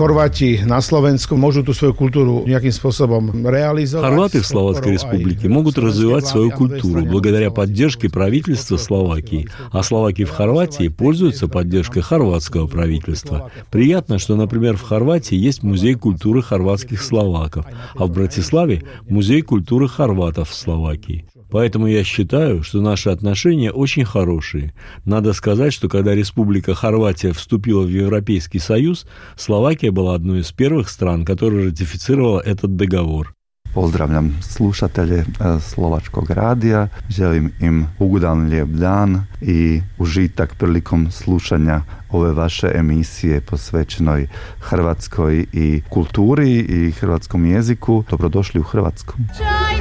Хорváti na Slovensku môžu tú svoju kultúru nejakým spôsobom реализовать. Хорваты в Словацкой Республике могут развивать свою культуру благодаря поддержке правительства Словакии, а словаки в Хорватии пользуются поддержкой хорватского правительства. Приятно, что, например, в Хорватии есть музей культуры хорватских словаков, а в Братиславе музей культуры хорватов в Словакии. Поэтому я считаю, что наши отношения очень хорошие. Надо сказать, что когда Республика Хорватия вступила в Европейский Союз, Словакия была одной из первых стран, которая ратифицировала этот договор. Pozdravljam slušatelje Slovačkog radija, želim im ugodan lijep dan i užitak prilikom slušanja ove vaše emisije posvećenoj hrvatskoj i kulturi i hrvatskom jeziku. Dobrodošli u Hrvatsku.